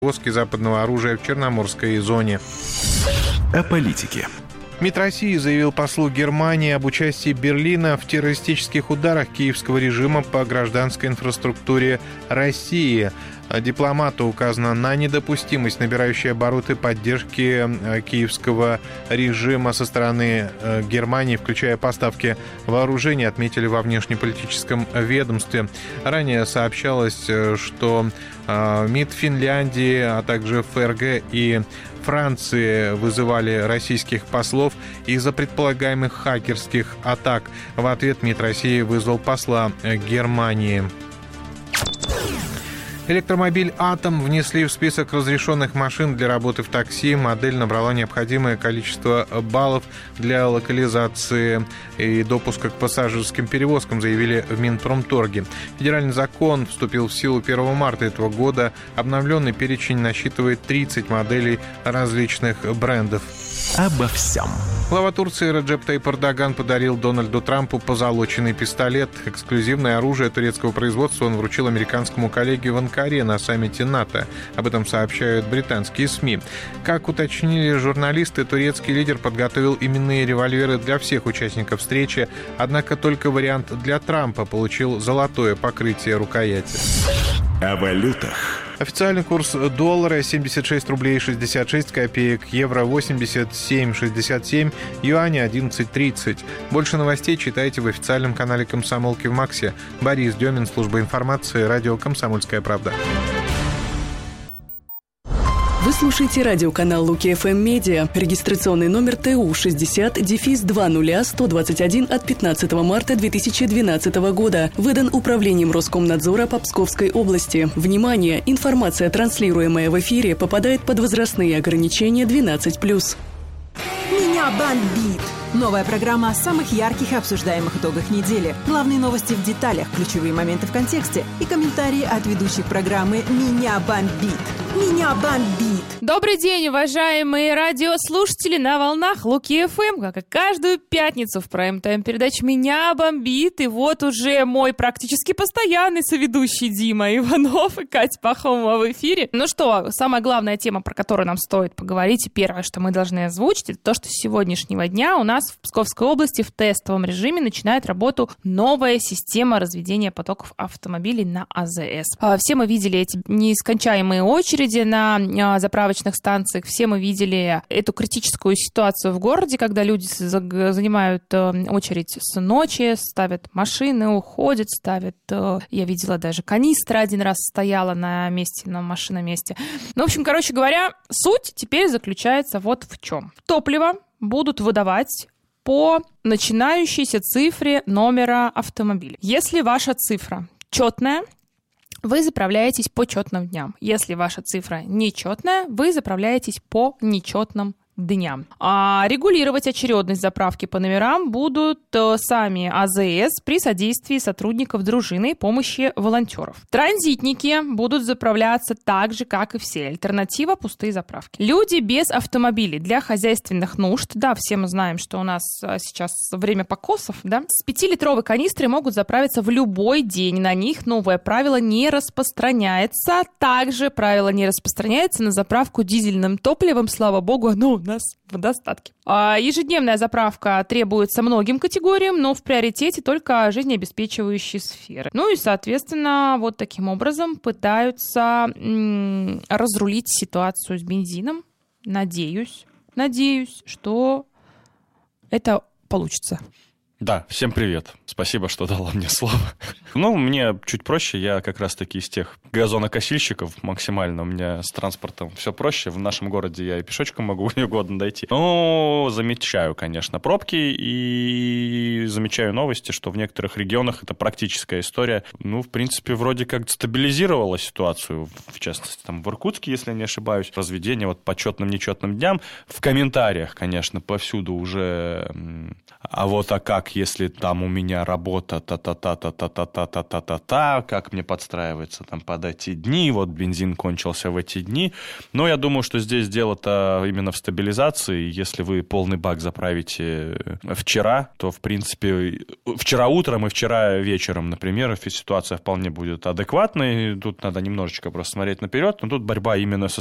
перевозки западного оружия в Черноморской зоне. О политике. МИД России заявил послу Германии об участии Берлина в террористических ударах киевского режима по гражданской инфраструктуре России. Дипломату указано на недопустимость набирающей обороты поддержки киевского режима со стороны Германии, включая поставки вооружений, отметили во внешнеполитическом ведомстве. Ранее сообщалось, что МИД Финляндии, а также ФРГ и Франции вызывали российских послов из-за предполагаемых хакерских атак. В ответ МИД России вызвал посла Германии. Электромобиль «Атом» внесли в список разрешенных машин для работы в такси. Модель набрала необходимое количество баллов для локализации и допуска к пассажирским перевозкам, заявили в Минпромторге. Федеральный закон вступил в силу 1 марта этого года. Обновленный перечень насчитывает 30 моделей различных брендов. Обо всем. Глава Турции Реджеп Тайип Эрдоган подарил Дональду Трампу позолоченный пистолет. Эксклюзивное оружие турецкого производства он вручил американскому коллеге в Анкаре на саммите НАТО. Об этом сообщают британские СМИ. Как уточнили журналисты, турецкий лидер подготовил именные револьверы для всех участников встречи, однако только вариант для Трампа получил золотое покрытие рукояти. О валютах. Официальный курс доллара 76 рублей 66 копеек, евро 87,67, юаня 11,30. Больше новостей читайте в официальном канале «Комсомолки» в Максе. Борис Демин, служба информации, радио «Комсомольская правда». Вы слушаете радиоканал Луки ФМ Медиа. Регистрационный номер ТУ 60-20-121 от 15 марта 2012 года. Выдан Управлением Роскомнадзора по Псковской области. Внимание! Информация, транслируемая в эфире, попадает под возрастные ограничения 12+. Меня бомбит! Новая программа о самых ярких и обсуждаемых итогах недели. Главные новости в деталях, ключевые моменты в контексте и комментарии от ведущих программы «Меня бомбит». Меня бомбит! Добрый день, уважаемые радиослушатели на волнах Луки ФМ, как и каждую пятницу в прайм-тайм передач «Меня бомбит». И вот уже мой практически постоянный соведущий Дима Иванов и Катя Пахомова в эфире. Ну что, самая главная тема, про которую нам стоит поговорить, и первое, что мы должны озвучить, это то, что с сегодняшнего дня у нас в Псковской области в тестовом режиме начинает работу новая система разведения потоков автомобилей на АЗС. Все мы видели эти нескончаемые очереди на заправочных станциях, все мы видели эту критическую ситуацию в городе, когда люди занимают очередь с ночи, ставят машины, уходят, ставят... Я видела даже канистра один раз стояла на месте, на машиноместе. Ну, в общем, короче говоря, суть теперь заключается вот в чем. Топливо будут выдавать по начинающейся цифре номера автомобиля. Если ваша цифра четная, вы заправляетесь по четным дням. Если ваша цифра нечетная, вы заправляетесь по нечетным дням. А регулировать очередность заправки по номерам будут сами АЗС при содействии сотрудников дружины и помощи волонтеров. Транзитники будут заправляться так же, как и все. Альтернатива — пустые заправки. Люди без автомобилей для хозяйственных нужд. Да, все мы знаем, что у нас сейчас время покосов, да? С 5-литровой канистры могут заправиться в любой день. На них новое правило не распространяется. Также правило не распространяется на заправку дизельным топливом. Слава богу, оно у нас в достатке. Ежедневная заправка требуется многим категориям, но в приоритете только жизнеобеспечивающие сферы. Ну и, соответственно, вот таким образом пытаются разрулить ситуацию с бензином. Надеюсь, что это получится. Да, всем привет. Спасибо, что дала мне слово. Ну, мне чуть проще, я как раз-таки из тех газонокосильщиков максимально. У меня с транспортом все проще. В нашем городе я и пешочком могу где угодно дойти. Но замечаю, конечно, пробки и замечаю новости, что в некоторых регионах это практическая история. Ну, в принципе, вроде как стабилизировала ситуацию, в частности, там в Иркутске, если я не ошибаюсь. Разведение вот по четным-нечетным дням. В комментариях, конечно, повсюду уже... А вот, а как как если там у меня работа та-та-та-та-та-та-та-та-та-та-та, как мне подстраиваться там под эти дни, вот бензин кончился в эти дни. Но я думаю, что здесь дело-то именно в стабилизации. Если вы полный бак заправите вчера, то, в принципе, вчера утром и вчера вечером, например, ситуация вполне будет адекватной. Тут надо немножечко просто смотреть наперед, но тут борьба именно со